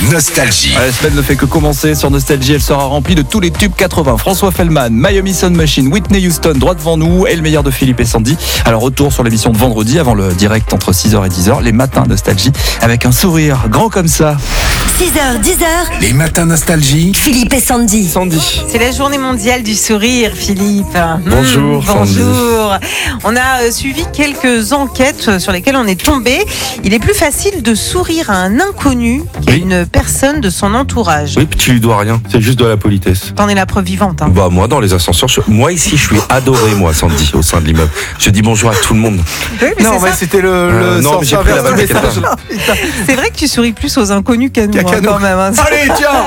Nostalgie. La semaine ne fait que commencer sur Nostalgie, elle sera remplie de tous les tubes 80. François Fellman, Miami Sound Machine, Whitney Houston, droit devant nous et le meilleur de Philippe et Sandy. Alors retour sur l'émission de vendredi avant le direct entre 6h et 10h, les matins Nostalgie avec un sourire grand comme ça. 6h, 10h, Les matins Nostalgie. Philippe et Sandy. Sandy. C'est la journée mondiale du sourire, Philippe. Bonjour, Sandy. Bonjour. On a suivi quelques enquêtes sur lesquelles on est tombé. Il est plus facile de sourire à un inconnu qu'à une personne de son entourage. Oui, puis tu lui dois rien, c'est juste de la politesse. T'en es la preuve vivante. Hein. Bah moi dans les ascenseurs, moi ici je suis adoré moi Sandy au sein de l'immeuble. Je dis bonjour à tout le monde. Oui, mais Non, c'est mais ça. c'était le non, mais j'ai pris la balle de quelqu'un. C'est vrai que tu souris plus aux inconnus qu'à nous, quand même. Hein. Allez,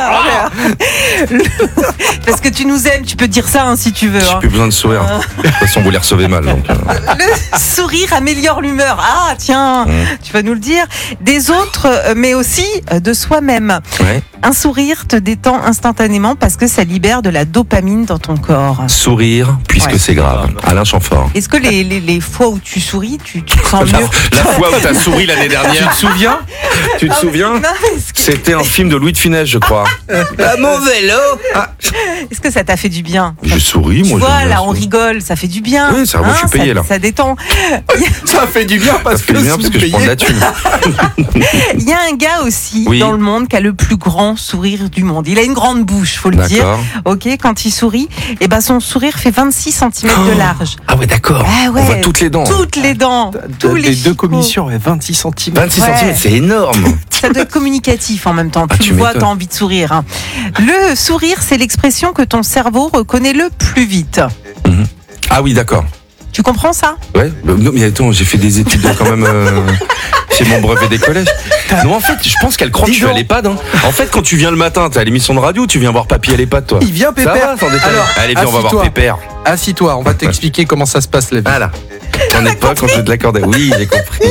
tiens. Parce que tu nous aimes, tu peux dire ça si tu veux. J'ai Hein. plus besoin de sourire. De toute façon vous les recevez mal. Donc, Le sourire améliore l'humeur. Ah, tiens, tu vas nous le dire. Des autres, mais aussi de soi-même. Ouais. Un sourire te détend instantanément parce que ça libère de la dopamine dans ton corps. Sourire puisque Ouais. c'est grave. Alain Chamfort. Est-ce que les fois où tu souris, tu te sens mieux? La fois où t'as souri l'année dernière. Tu te souviens Tu te souviens Non, mais est-ce que- C'était un film de Louis de Funès, je crois. Mon vélo. Est-ce que ça t'a fait du bien? Je souris, Tu moi. vois, j'aime bien là, on sourire. rigole, ça fait du bien. Oui, ça, moi, je suis payé, ça, là. Ça détend. Ça fait du bien Ça parce fait que bien parce que je prends de la thune. Il y a un gars aussi Oui. dans le monde qui a le plus grand sourire du monde. Il a une grande bouche, faut le dire. D'accord. Ok, quand il sourit, et ben son sourire fait 26 cm de large. Ah ouais, d'accord. Ah ouais. On voit toutes les dents. Toutes les dents, tous les les deux chicots. commissions, 26 cm. 26 Ouais. cm, c'est énorme. Ça doit être communicatif en même temps. Ah, Tu tu le vois, m'étonnes. t'as envie de sourire. Hein. Le sourire, c'est l'expression que ton cerveau reconnaît le plus vite. Ah oui, d'accord. Tu comprends ça? Ouais. Non, mais attends, j'ai fait des études quand même. C'est mon brevet des collèges. Non, en fait, je pense qu'elle croit que je suis à l'EHPAD. Hein. En fait, quand tu viens le matin, t'as l'émission de radio, tu viens voir papy à l'EHPAD, toi. Il vient Ça Pépère. va, sans déconner. Alors, Allez, viens, on va voir assis-toi. Pépère. Assis-toi, on va t'expliquer comment ça se passe la vie. Voilà. T'en es pas quand je vais te l'accorder. Oui, j'ai compris.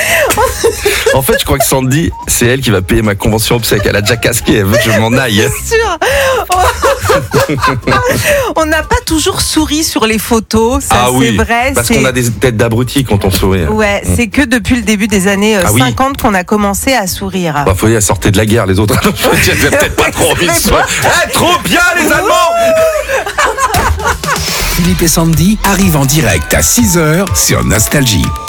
En fait, je crois que Sandy, c'est elle qui va payer ma convention obsèque. Elle a déjà casqué, elle veut que je m'en aille. Sûr. On n'a pas toujours souri sur les photos, ça Ah c'est oui, vrai. parce c'est- qu'on a des têtes d'abrutis quand on sourit. Ouais, c'est que depuis le début des années Ah oui. 50 qu'on a commencé à sourire. Bah, faut y aller, sortir de la guerre, les autres. J'ai peut-être pas trop envie de sourire. Eh, trop bien, les Allemands! Philippe et Sandy arrivent en direct à 6h sur Nostalgie.